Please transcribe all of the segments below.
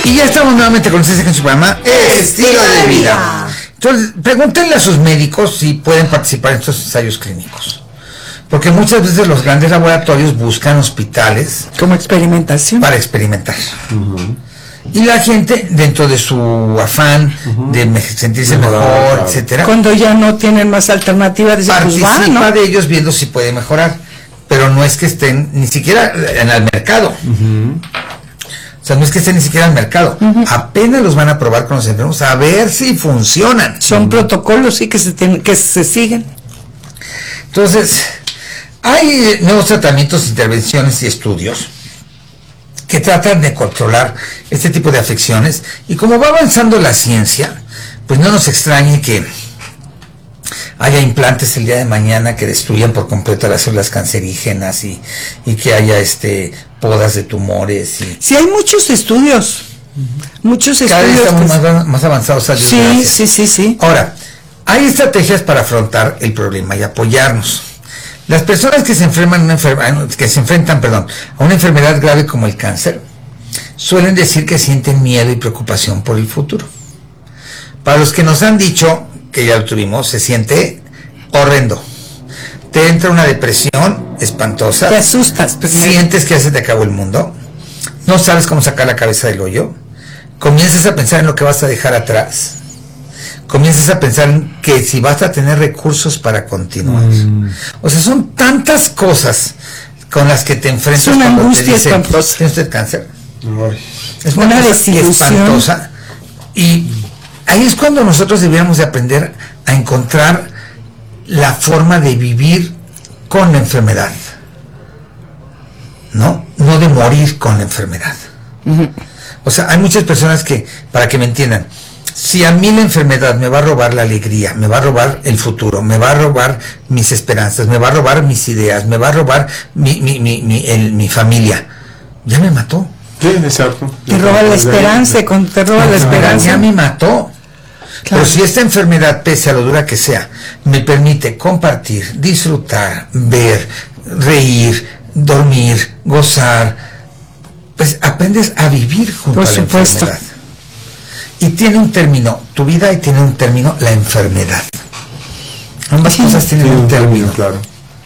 Y ya estamos nuevamente con ustedes en su programa Estilo de Vida. Entonces, pregúntenle a sus médicos si pueden participar en estos ensayos clínicos. Porque muchas veces los grandes laboratorios buscan hospitales como experimentación para experimentar. Y la gente, dentro de su afán de sentirse mejor, etcétera, cuando ya no tienen más alternativas, dicen, participa pues va, ¿no? de ellos viendo si puede mejorar. Pero no es que estén ni siquiera en el mercado. O sea, no es que estén ni siquiera en el mercado. Apenas los van a probar con los enfermos a ver si funcionan. Son protocolos, sí, que se siguen. Entonces, hay nuevos tratamientos, intervenciones y estudios que tratan de controlar este tipo de afecciones, y como va avanzando la ciencia, pues no nos extrañe que haya implantes el día de mañana que destruyan por completo las células cancerígenas y que haya podas de tumores. Sí, hay muchos estudios. Cada vez estamos más avanzados. Sí. Ahora, hay estrategias para afrontar el problema y apoyarnos. Las personas que se enfrentan a una enfermedad grave como el cáncer suelen decir que sienten miedo y preocupación por el futuro. Para los que nos han dicho que ya lo tuvimos, se siente horrendo. Te entra una depresión espantosa. Te asustas. Sientes que ya se te acabó el mundo. No sabes cómo sacar la cabeza del hoyo. Comienzas a pensar en lo que vas a dejar atrás. Comienzas a pensar en que si vas a tener recursos para continuar. O sea, son tantas cosas con las que te enfrentas. Es una angustia espantosa. ¿Tiene usted cáncer? Es una desilusión espantosa. Y ahí es cuando nosotros deberíamos de aprender a encontrar la forma de vivir con la enfermedad. No de morir con la enfermedad. O sea, hay muchas personas que, para que me entiendan, si a mí la enfermedad me va a robar la alegría, me va a robar el futuro, me va a robar mis esperanzas, me va a robar mis ideas, me va a robar mi familia, ya me mató. Sí, exacto. Te roba la esperanza, te roba la esperanza. Ya me mató. Claro. Pero si esta enfermedad, pese a lo dura que sea, me permite compartir, disfrutar, ver, reír, dormir, gozar, pues aprendes a vivir junto a la enfermedad. Y tiene un término tu vida y tiene un término la enfermedad. Ambas cosas tienen un término. Claro.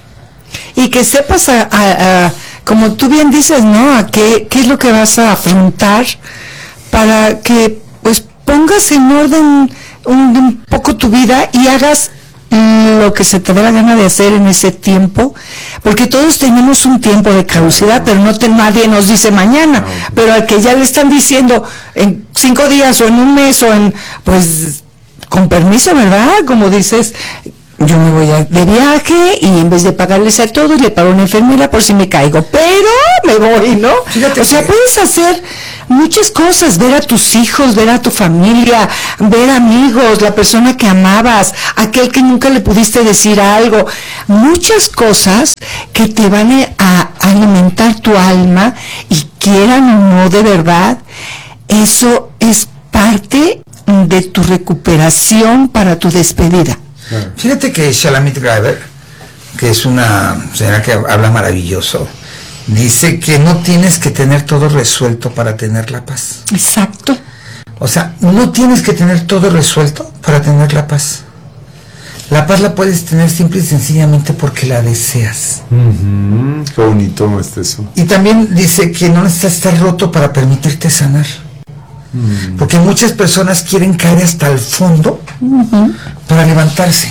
Y que sepas como tú bien dices, ¿no? A qué es lo que vas a afrontar para que pues pongas en orden un poco tu vida y hagas lo que se te dé la gana de hacer en ese tiempo, porque todos tenemos un tiempo de caducidad, pero nadie nos dice mañana, pero al que ya le están diciendo en 5 días o en un mes o pues con permiso, ¿verdad? Como dices, yo me voy de viaje y en vez de pagarles a todos le pago a una enfermera por si me caigo, pero me voy, ¿no? Fíjate, o sea, puedes hacer muchas cosas, ver a tus hijos, ver a tu familia, ver amigos, la persona que amabas, aquel que nunca le pudiste decir algo, muchas cosas que te van a alimentar tu alma, y quieran o no, de verdad, eso es parte de tu recuperación para tu despedida. Fíjate que Shalomit Graeber, que es una señora que habla maravilloso, dice que no tienes que tener todo resuelto para tener la paz. Exacto. O sea, no tienes que tener todo resuelto para tener la paz. La paz la puedes tener simple y sencillamente porque la deseas. Qué bonito es eso. Y también dice que no necesitas estar roto para permitirte sanar. Porque muchas personas quieren caer hasta el fondo para levantarse.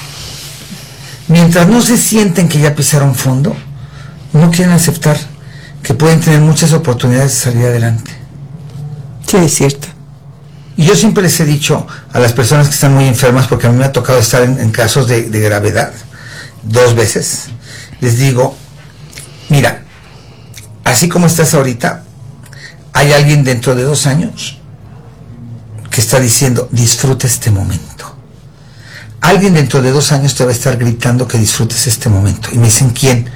Mientras no se sienten que ya pisaron fondo, no quieren aceptar que pueden tener muchas oportunidades de salir adelante. Sí, es cierto. Y yo siempre les he dicho a las personas que están muy enfermas, porque a mí me ha tocado estar en casos de gravedad 2 veces, les digo, mira, así como estás ahorita, hay alguien dentro de 2 años que está diciendo, disfruta este momento. Alguien dentro de 2 años te va a estar gritando que disfrutes este momento. Y me dicen, ¿quién?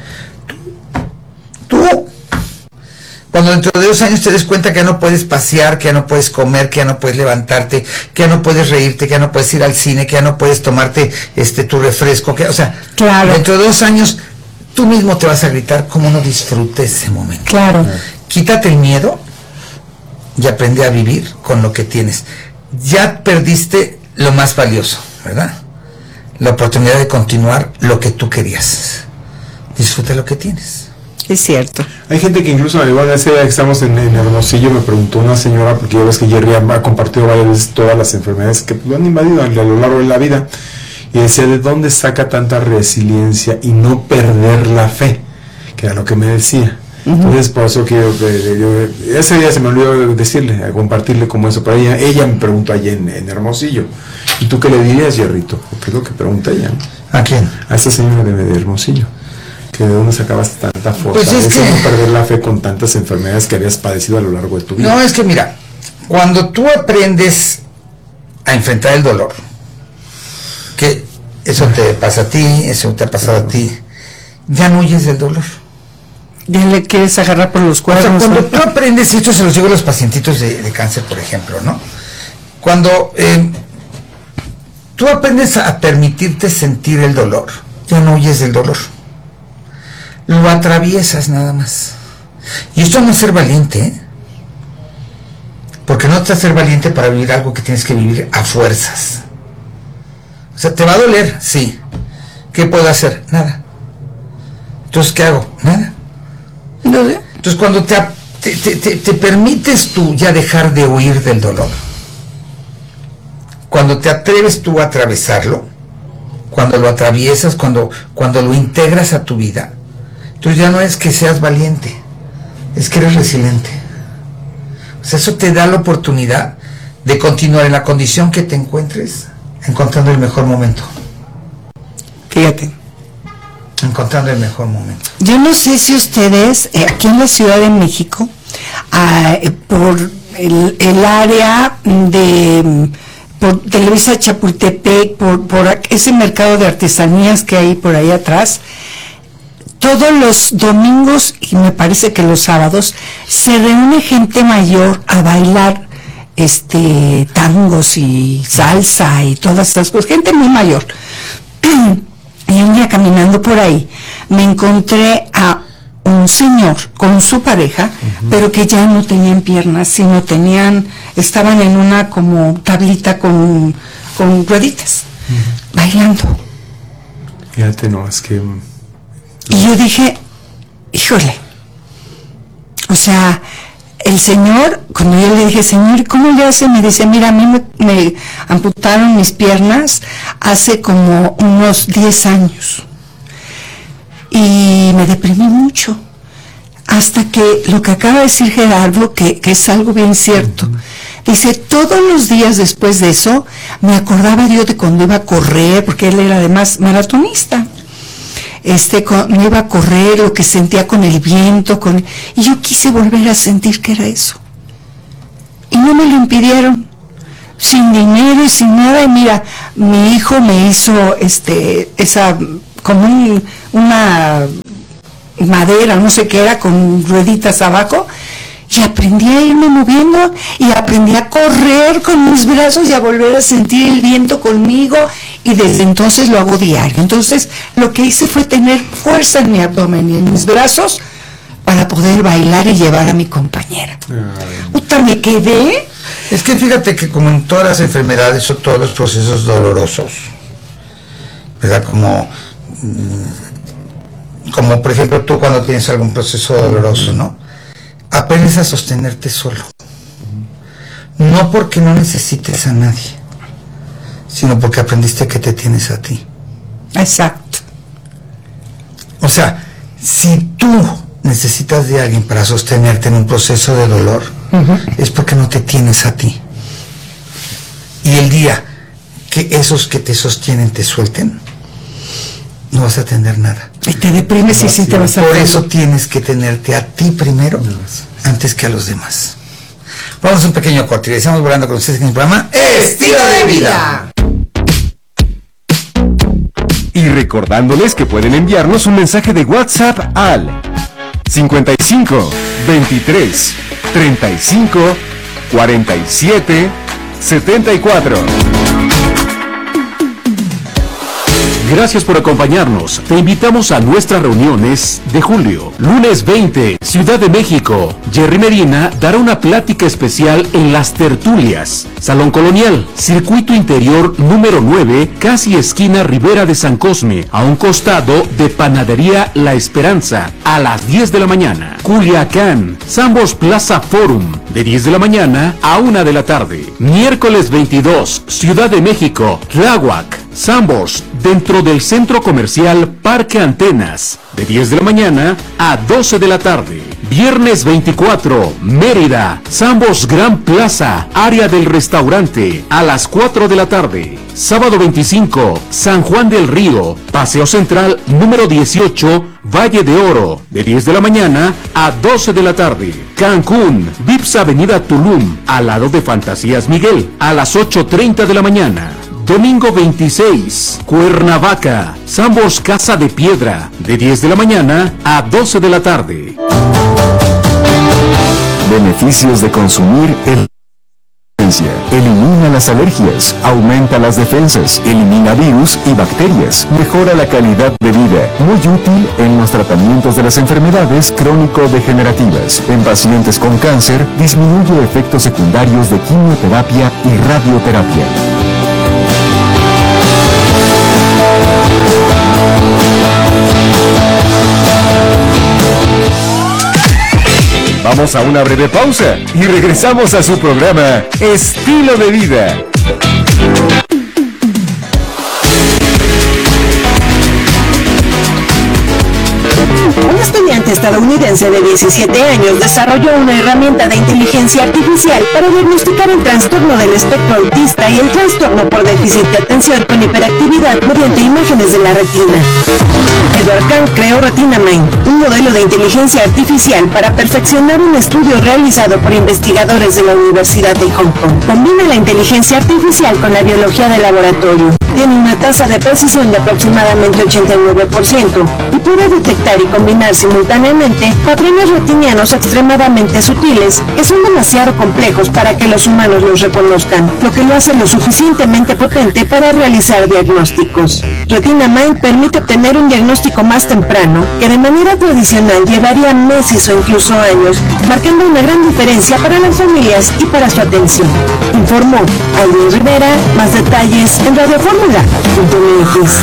Tú. Cuando dentro de 2 años te des cuenta que ya no puedes pasear, que ya no puedes comer, que ya no puedes levantarte, que ya no puedes reírte, que ya no puedes ir al cine, que ya no puedes tomarte tu refresco, o sea, claro. Dentro de 2 años tú mismo te vas a gritar cómo no disfrutes ese momento. Claro. Quítate el miedo y aprende a vivir con lo que tienes. Ya perdiste lo más valioso, ¿verdad? La oportunidad de continuar lo que tú querías. Disfruta lo que tienes. Es cierto. Hay gente que incluso, al igual ese día que estamos en Hermosillo, me preguntó una señora, porque ya ves que Jerry ha compartido varias veces todas las enfermedades que lo han invadido a lo largo de la vida, y decía, ¿de dónde saca tanta resiliencia y no perder la fe? Que era lo que me decía. Entonces, por eso que yo ese día se me olvidó decirle, compartirle como eso, pero ella me preguntó allí en Hermosillo. ¿Y tú qué le dirías, Jerrito? Porque es lo que pregunta ella, ¿no? ¿A quién? A esa señora de Hermosillo. Que de dónde sacabas tanta fuerza, Pues es que no perder la fe con tantas enfermedades que habías padecido a lo largo de tu vida. No, es que mira, cuando tú aprendes a enfrentar el dolor, que eso te pasa a ti, eso te ha pasado a ti, ya no huyes del dolor. Ya le quieres agarrar por los O sea, cuernos. cuando ¿no? tú aprendes, y esto se los digo a los pacientitos de cáncer, por ejemplo, ¿no? Cuando tú aprendes a permitirte sentir el dolor, ya no huyes del dolor. Lo atraviesas nada más. Y esto no es ser valiente, ¿eh? Porque no te hace ser valiente para vivir algo que tienes que vivir a fuerzas. O sea, ¿te va a doler? Sí. ¿Qué puedo hacer? Nada. Entonces, ¿qué hago? Nada. No sé. Entonces, cuando te permites tú ya dejar de huir del dolor, cuando te atreves tú a atravesarlo, cuando lo atraviesas, cuando lo integras a tu vida, entonces ya no es que seas valiente, es que eres resiliente. O sea, eso te da la oportunidad de continuar en la condición que te encuentres, encontrando el mejor momento. Fíjate. Encontrando el mejor momento. Yo no sé si ustedes, aquí en la Ciudad de México, por el área de por Televisa Chapultepec, por ese mercado de artesanías que hay por ahí atrás, todos los domingos y me parece que los sábados se reúne gente mayor a bailar tangos y salsa y todas estas cosas, gente muy mayor. Y un día caminando por ahí me encontré a un señor con su pareja, pero que ya no tenían piernas, sino estaban en una como tablita con rueditas, bailando. Fíjate, no, es que... Y yo dije, híjole, o sea, el señor, cuando yo le dije, señor, ¿cómo le hace? Me dice, mira, a mí me amputaron mis piernas hace como unos 10 años. Y me deprimí mucho. Hasta que lo que acaba de decir Gerardo, que es algo bien cierto, dice, todos los días después de eso, me acordaba yo de cuando iba a correr, porque él era además maratonista. Me iba a correr, lo que sentía con el viento, y yo quise volver a sentir que era eso. Y no me lo impidieron, sin dinero y sin nada. Y mira, mi hijo me hizo como una madera, no sé qué era, con rueditas abajo, y aprendí a irme moviendo, y aprendí a correr con mis brazos y a volver a sentir el viento conmigo, y desde entonces lo hago diario. Entonces lo que hice fue tener fuerza en mi abdomen y en mis brazos para poder bailar y llevar a mi compañera. Puta, me quedé. Es que fíjate que como en todas las enfermedades o todos los procesos dolorosos, ¿verdad? Como por ejemplo tú cuando tienes algún proceso doloroso, ¿no? Aprendes a sostenerte solo. No porque no necesites a nadie, sino porque aprendiste que te tienes a ti. Exacto. O sea, si tú necesitas de alguien para sostenerte en un proceso de dolor, es porque no te tienes a ti. Y el día que esos que te sostienen te suelten, no vas a tener nada. Y te deprimes y sí te vas a... Por eso tienes que tenerte a ti primero, antes que a los demás. Vamos a un pequeño corte y estamos volando con ustedes en el programa Estilo de Vida. Y recordándoles que pueden enviarnos un mensaje de WhatsApp al 55 23 35 47 74. Gracias por acompañarnos. Te invitamos a nuestras reuniones de julio. Lunes 20, Ciudad de México. Jerry Medina dará una plática especial en Las Tertulias. Salón Colonial, Circuito Interior número 9, casi esquina Ribera de San Cosme, a un costado de Panadería La Esperanza, a las 10 de la mañana. Culiacán, Sambors Plaza Forum, de 10 de la mañana a 1 de la tarde. Miércoles 22, Ciudad de México, Tláhuac, Sambors, dentro del Centro Comercial Parque Antenas, de 10 de la mañana a 12 de la tarde. Viernes 24, Mérida, Sambors Gran Plaza, área del restaurante, a las 4 de la tarde. Sábado 25, San Juan del Río, Paseo Central número 18, Valle de Oro, de 10 de la mañana a 12 de la tarde. Cancún, Vips Avenida Tulum, al lado de Fantasías Miguel, a las 8:30 de la mañana. Domingo 26, Cuernavaca, Sambors Casa de Piedra, de 10 de la mañana a 12 de la tarde. Beneficios de consumir el... Elimina las alergias, aumenta las defensas, elimina virus y bacterias, mejora la calidad de vida, muy útil en los tratamientos de las enfermedades crónico-degenerativas. En pacientes con cáncer, disminuye efectos secundarios de quimioterapia y radioterapia. Vamos a una breve pausa y regresamos a su programa Estilo de Vida. Un estudiante estadounidense de 17 años desarrolló una herramienta de inteligencia artificial para diagnosticar el trastorno del espectro autista y el trastorno por déficit de atención con hiperactividad mediante imágenes de la retina. Edward Kahn creó RetinaMind, un modelo de inteligencia artificial para perfeccionar un estudio realizado por investigadores de la Universidad de Hong Kong. Combina la inteligencia artificial con la biología de laboratorio. Tiene una tasa de precisión de aproximadamente 89% y puede detectar y combinar simultáneamente patrones retinianos extremadamente sutiles que son demasiado complejos para que los humanos los reconozcan, lo que lo hace lo suficientemente potente para realizar diagnósticos. RetinaMind permite obtener un diagnóstico más temprano que de manera tradicional llevaría meses o incluso años, marcando una gran diferencia para las familias y para su atención. Informó Aline Rivera. Más detalles en radioformula.mx.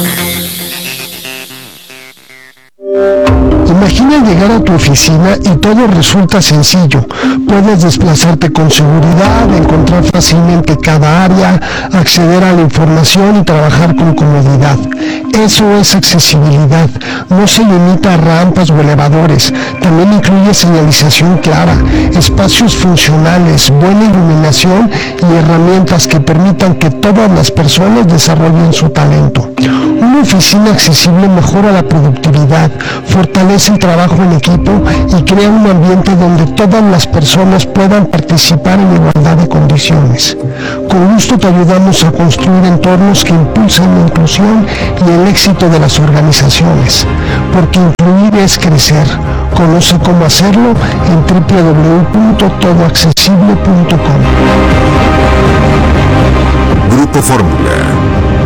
Imagina llegar a tu oficina y todo resulta sencillo. Puedes desplazarte con seguridad, encontrar fácilmente cada área, acceder a la información y trabajar con comodidad. Eso es accesibilidad. No se limita a rampas o elevadores. También incluye señalización clara, espacios funcionales, buena iluminación y herramientas que permitan que todas las personas desarrollen su talento. Una oficina accesible mejora la productividad, fortalece el trabajo en equipo y crea un ambiente donde todas las personas puedan participar en igualdad de condiciones. Con gusto te ayudamos a construir entornos que impulsan la inclusión y el éxito de las organizaciones, porque incluir es crecer. Conoce cómo hacerlo en www.todoaccesible.com. Grupo Fórmula.